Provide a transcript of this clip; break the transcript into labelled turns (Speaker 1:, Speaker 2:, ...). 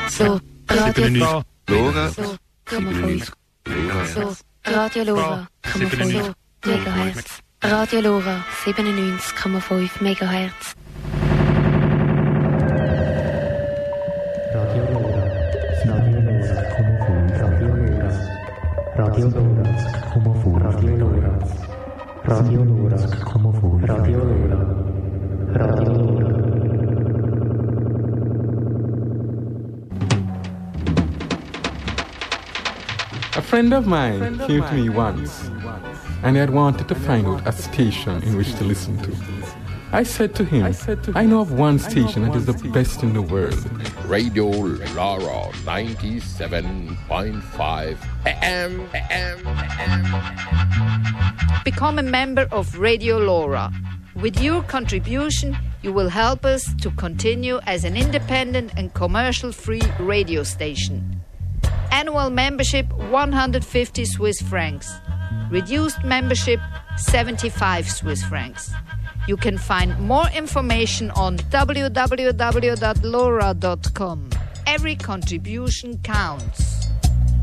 Speaker 1: So, Radio
Speaker 2: Lora.
Speaker 1: So, 0,5. So, Radio Lora, 0,5 Megahertz. Radio Lora, 97,5 Megahertz.
Speaker 3: Radio Lora, Radio Lora, Radio Lora, Radio Lora, Radio Lora, Radio Lora.
Speaker 4: A friend of mine came to me once and had wanted to find out a station in which to listen to. I said to him, I know of one station that is the best in the world.
Speaker 5: Radio Lora 97.5 AM.
Speaker 6: Become a member of Radio Lora. With your contribution, you will help us to continue as an independent and commercial-free radio station. Annual membership 150 Swiss francs. Reduced membership 75 Swiss francs. You can find more information on www.lora.com. Every contribution counts.